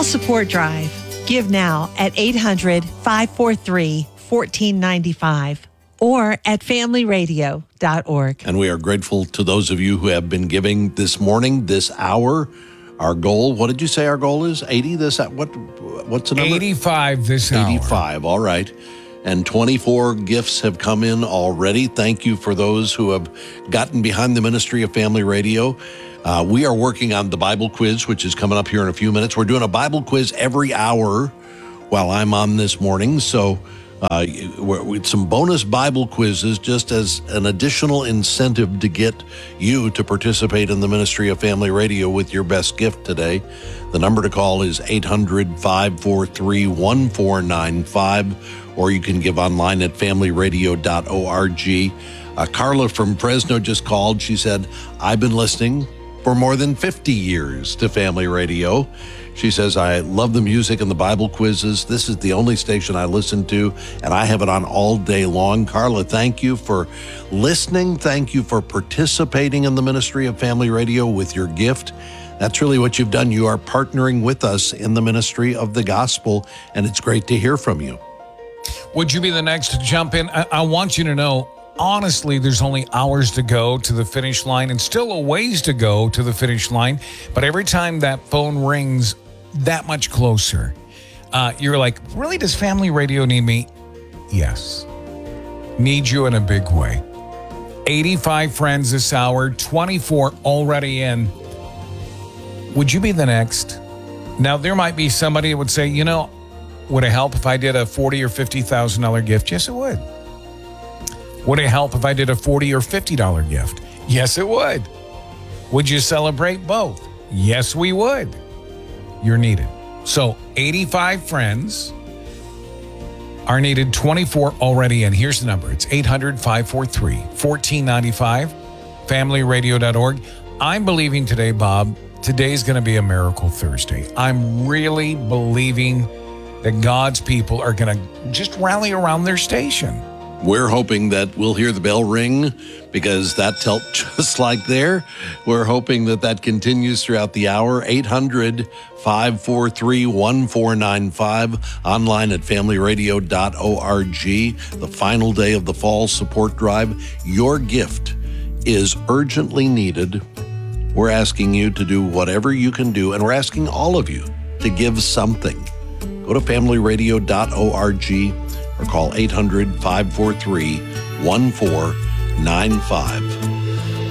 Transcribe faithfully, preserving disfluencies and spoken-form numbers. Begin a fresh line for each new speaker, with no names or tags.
Fall Support Drive. Give now at eight hundred, five four three, one four nine five or at family radio dot org.
And we are grateful to those of you who have been giving this morning, this hour. Our goal, what did you say our goal is? eighty this, what, what's the number?
eighty-five this hour.
eighty-five, all right. And twenty-four gifts have come in already. Thank you for those who have gotten behind the ministry of Family Radio. Uh, we are working on the Bible quiz, which is coming up here in a few minutes. We're doing a Bible quiz every hour while I'm on this morning. So uh, we're, with some bonus Bible quizzes just as an additional incentive to get you to participate in the ministry of Family Radio with your best gift today. The number to call is eight hundred, five four three, one four nine five, or you can give online at family radio dot org. Uh, Carla from Fresno just called. She said, I've been listening for more than fifty years to Family Radio. She says, I love the music and the Bible quizzes. This is the only station I listen to, and I have it on all day long. Carla, thank you for listening. Thank you for participating in the ministry of Family Radio with your gift. That's really what you've done. You are partnering with us in the ministry of the gospel, and it's great to hear from you.
Would you be the next to jump in? I, I want you to know, honestly, there's only hours to go to the finish line and still a ways to go to the finish line. But every time that phone rings that much closer, uh, you're like, really, does Family Radio need me? Yes. Need you in a big way. eighty-five friends this hour, twenty-four already in. Would you be the next? Now, there might be somebody that would say, you know, would it help if I did a forty thousand dollars or fifty thousand dollars gift? Yes, it would. Would it help if I did a forty thousand dollars or fifty dollars gift? Yes, it would. Would you celebrate both? Yes, we would. You're needed. So eighty-five friends are needed, twenty-four already in. Here's the number. It's eight hundred, five four three, one four nine five, family radio dot org. I'm believing today, Bob, today's going to be a Miracle Thursday. I'm really believing that God's people are going to just rally around their station.
We're hoping that we'll hear the bell ring because that helped just like there. We're hoping that that continues throughout the hour. eight hundred, five four three, one four nine five, online at family radio dot org. The final day of the Fall Support Drive. Your gift is urgently needed. We're asking you to do whatever you can do, and we're asking all of you to give something. Go to family radio dot org or call eight hundred, five four three, one four nine five.